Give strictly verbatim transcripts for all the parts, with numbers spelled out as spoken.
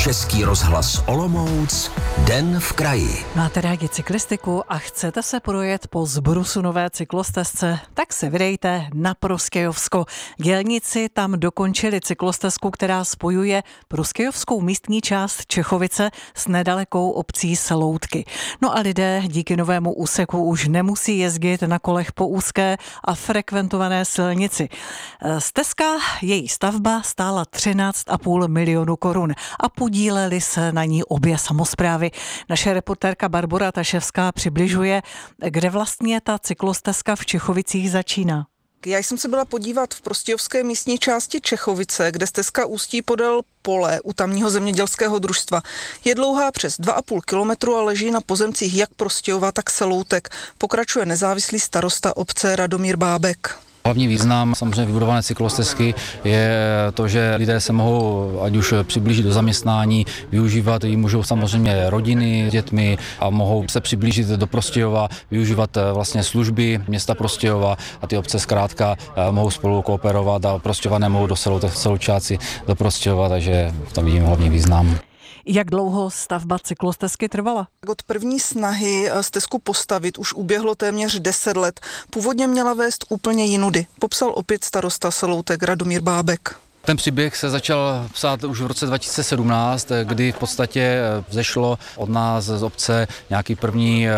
Český rozhlas Olomouc, Den v kraji. Máte rádi cyklistiku a chcete se projet po Zbrusunové cyklostezce? Tak se vydejte na Prostějovsko. Dělníci tam dokončili cyklostezku, která spojuje prostějovskou místní část Čechovice s nedalekou obcí Seloutky. No a lidé díky novému úseku už nemusí jezdit na kolech po úzké a frekventované silnici. Stezka, její stavba stála třináct a půl milionu korun a podíleli se na ní obě samosprávy. Naše reportérka Barbora Taševská přibližuje, kde vlastně ta cyklostezka v Čechovicích začíná. Já jsem se byla podívat v prostějovské místní části Čechovice, kde stezka ústí podél pole u tamního zemědělského družstva. Je dlouhá přes dva a půl kilometru a leží na pozemcích jak Prostějova, tak Seloutek. Pokračuje nezávislý starosta obce Radomír Bábek. Hlavní význam samozřejmě vybudované cyklostezky je to, že lidé se mohou ať už přiblížit do zaměstnání, využívat ji můžou samozřejmě rodiny s dětmi a mohou se přiblížit do Prostějova, využívat vlastně služby města Prostějova a ty obce zkrátka mohou spolu kooperovat a Prostějované mohou do Seloučáci do Prostějova, takže tam vidím hlavní význam. Jak dlouho stavba cyklostezky trvala? Od první snahy stezku postavit už uběhlo téměř deset let. Původně měla vést úplně jinudy. Popsal opět starosta Seloutek Radomír Bábek. Ten příběh se začal psát už v roce dva tisíce sedmnáct, kdy v podstatě vzešlo od nás z obce nějaký první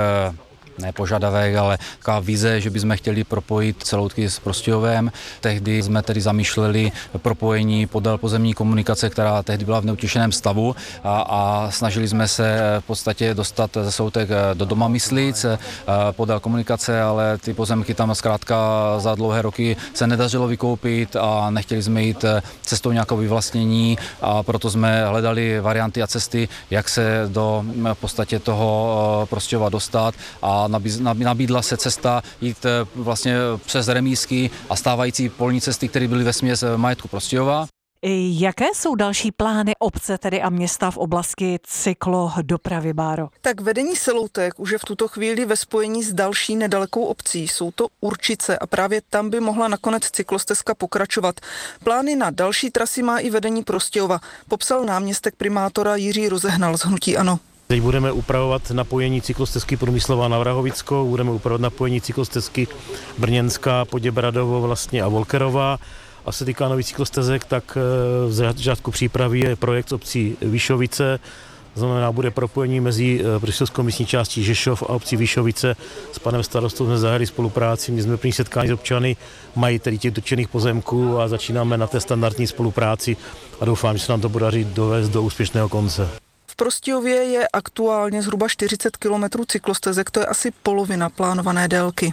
ne požadavek, ale taková vize, že bychom chtěli propojit Seloutky s Prostějovem. Tehdy jsme tedy zamýšleli propojení podél pozemní komunikace, která tehdy byla v neutěšeném stavu a, a snažili jsme se v podstatě dostat ze Seloutek do Doma Myslic podél komunikace, ale ty pozemky tam zkrátka za dlouhé roky se nedařilo vykoupit a nechtěli jsme jít cestou nějakého vyvlastnění a proto jsme hledali varianty a cesty, jak se do v podstatě toho Prostějova dostat a nabídla se cesta jít vlastně přes remízky a stávající polní cesty, které byly vesměs majetku Prostějova. Jaké jsou další plány obce tedy a města v oblasti cyklodopravy, Báro? Tak vedení Seloutek už je v tuto chvíli ve spojení s další nedalekou obcí. Jsou to Určice a právě tam by mohla nakonec cyklostezka pokračovat. Plány na další trasy má i vedení Prostějova, popsal náměstek primátora Jiří Rozehnal z hnutí ANO. Teď budeme upravovat napojení cyklostezky Průmyslová na Vrahovickou, budeme upravovat napojení cyklostezky Brněnská, Poděbradovo vlastně a Volkerová. A se týká nových cyklostezek, tak v začátku přípravy je projekt obcí Výšovice, znamená, bude propojení mezi prostějovskou místní částí Žešov a obcí Výšovice. S panem starostou jsme zahájili spolupráci, my jsme první setkání s občany, mají tedy těch dotčených pozemků a začínáme na té standardní spolupráci a doufám, že se nám to podaří dovést do úspěšného konce. V Prostějově je aktuálně zhruba čtyřicet kilometrů cyklostezek, to je asi polovina plánované délky.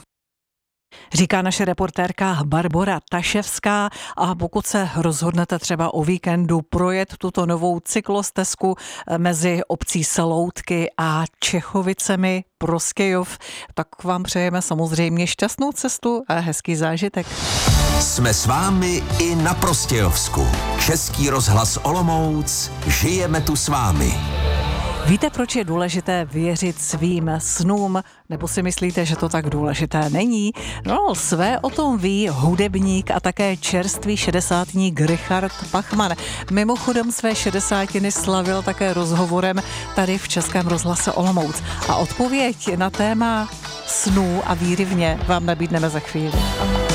Říká naše reportérka Barbora Taševská a pokud se rozhodnete třeba o víkendu projet tuto novou cyklostezku mezi obcí Seloutky a Čechovicemi Prostějov, tak vám přejeme samozřejmě šťastnou cestu a hezký zážitek. Jsme s vámi i na Prostějovsku. Český rozhlas Olomouc, žijeme tu s vámi. Víte, proč je důležité věřit svým snům? Nebo si myslíte, že to tak důležité není? No, své o tom ví hudebník a také čerstvý šedesátník Richard Pachman. Mimochodem své šedesátiny slavil také rozhovorem tady v Českém rozhlase Olomouc. A odpověď na téma snů a víry v ně vám nabídneme za chvíli.